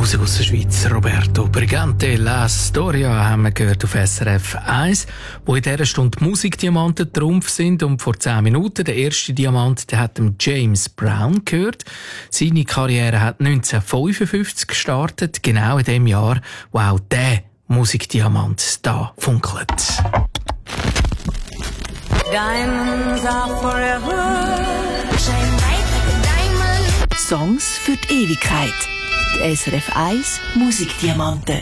Musik aus der Schweiz. Roberto Brigante, La Storia haben wir gehört auf SRF 1, wo in dieser Stunde Musikdiamanten Trumpf sind. Und vor 10 Minuten, der erste Diamant, der hat James Brown gehört. Seine Karriere hat 1955 gestartet, genau in dem Jahr, wo auch der Musikdiamant da funkelt. Diamonds are forever. Shine bright like a diamond. Songs für die Ewigkeit. Die SRF 1 Musikdiamanten.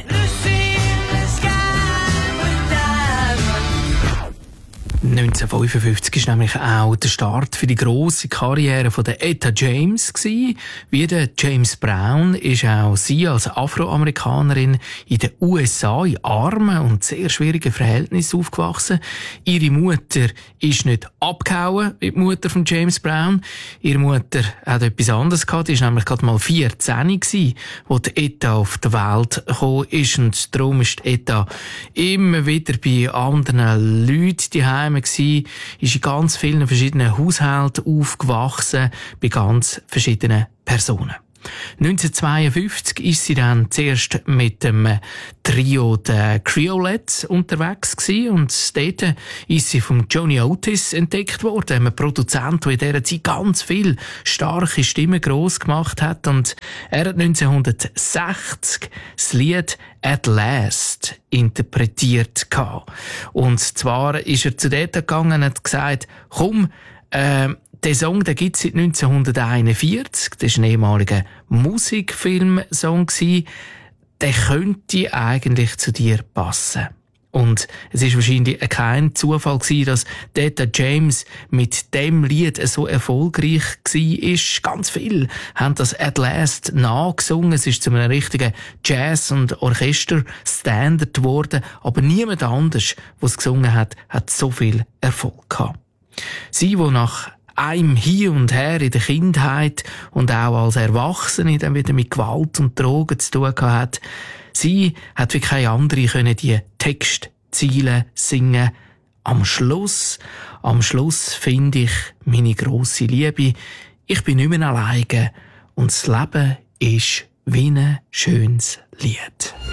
1955 war nämlich auch der Start für die grosse Karriere von der Etta James gewesen. Wie der James Brown ist auch sie als Afroamerikanerin in den USA in armen und sehr schwierigen Verhältnissen aufgewachsen. Ihre Mutter ist nicht abgehauen, wie die Mutter von James Brown. Ihre Mutter hat etwas anderes gehabt. Die war nämlich gerade mal 14 gewesen, als die Etta auf die Welt gekommen ist. Und darum ist die Etta immer wieder bei anderen Leuten daheim gewesen, ist in ganz vielen verschiedenen Haushalten aufgewachsen, bei ganz verschiedenen Personen. 1952 ist sie dann zuerst mit dem Trio der Creolettes unterwegs gewesen und dort ist sie von Johnny Otis entdeckt worden, einem Produzent, der in dieser Zeit ganz viel starke Stimmen gross gemacht hat, und er hat 1960 das Lied «At Last» interpretiert gehabt. Und zwar ist er zu dort gegangen und hat gesagt, komm, der Song, den gibt es seit 1941. Das war ein ehemaliger Musikfilmsong. Der könnte eigentlich zu dir passen. Und es ist wahrscheinlich kein Zufall gewesen, dass Etta James mit dem Lied so erfolgreich war. Ganz viele haben das «At Last» nachgesungen. Es ist zu einem richtigen Jazz- und Orchester-Standard geworden. Aber niemand anders, der es gesungen hat, hat so viel Erfolg gehabt. Sie, die nach einem Hin und Her in der Kindheit und auch als Erwachsene dann wieder mit Gewalt und Drogen zu tun hat, sie hat wie keine andere können die Textziele singen. Am Schluss finde ich meine grosse Liebe. Ich bin nicht mehr alleine und das Leben ist wie ein schönes Lied.